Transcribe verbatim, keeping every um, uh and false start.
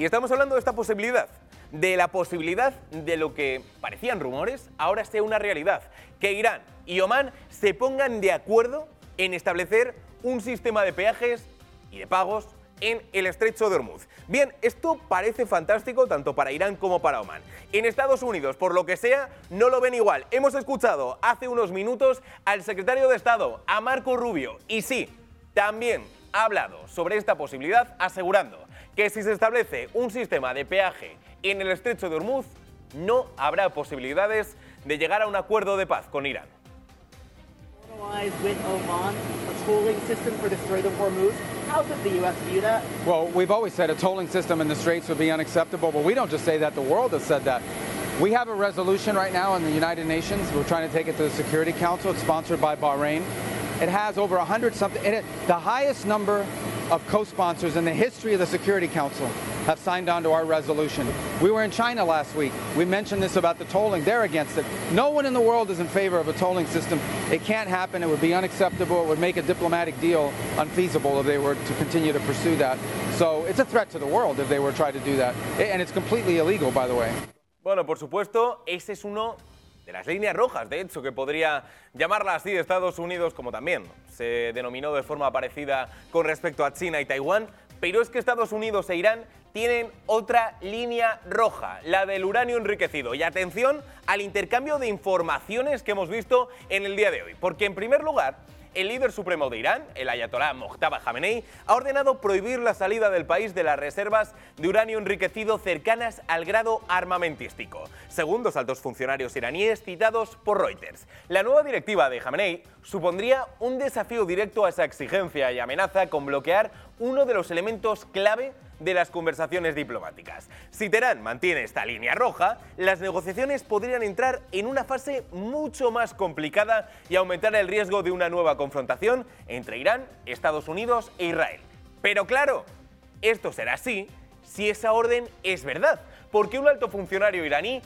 Y estamos hablando de esta posibilidad, de la posibilidad de lo que parecían rumores, ahora sea una realidad, que Irán y Omán se pongan de acuerdo en establecer un sistema de peajes y de pagos en el estrecho de Hormuz. Bien, esto parece fantástico tanto para Irán como para Omán. En Estados Unidos, por lo que sea, no lo ven igual. Hemos escuchado hace unos minutos al secretario de Estado, a Marco Rubio, y sí, también ha hablado sobre esta posibilidad, asegurando que si se establece un sistema de peaje en el estrecho de Hormuz, no habrá posibilidades de llegar a un acuerdo de paz con Irán. With Oman, a tolling system for the Strait of Hormuz. How does the U S view that? Well, we've always said a tolling system in the Straits would be unacceptable, but we don't just say that, the world has said that. We have a resolution right now in the United Nations. We're trying to take it to the Security Council. It's sponsored by Bahrain. It has over a hundred something, it, the highest number of co-sponsors in the history of the Security Council have signed on to our resolution. We were in China last week. We mentioned this about the tolling. They're against it. No one in the world is in favor of a tolling system. It can't happen. It would be unacceptable. It would make a diplomatic deal unfeasible if they were to continue to pursue that. So it's a threat to the world if they were to try to do that. And it's completely illegal, by the way. Bueno, por supuesto, ese es uno de las líneas rojas, de hecho, que podría llamarla así Estados Unidos, como también se denominó de forma parecida con respecto a China y Taiwán, pero es que Estados Unidos e Irán tienen otra línea roja, la del uranio enriquecido. Y atención al intercambio de informaciones que hemos visto en el día de hoy, porque en primer lugar, el líder supremo de Irán, el ayatolá Mojtaba Jamenei, ha ordenado prohibir la salida del país de las reservas de uranio enriquecido cercanas al grado armamentístico, según dos altos funcionarios iraníes citados por Reuters. La nueva directiva de Jamenei supondría un desafío directo a esa exigencia y amenaza con bloquear uno de los elementos clave de las conversaciones diplomáticas. Si Teherán mantiene esta línea roja, las negociaciones podrían entrar en una fase mucho más complicada y aumentar el riesgo de una nueva confrontación entre Irán, Estados Unidos e Israel. Pero claro, esto será así si esa orden es verdad, porque un alto funcionario iraní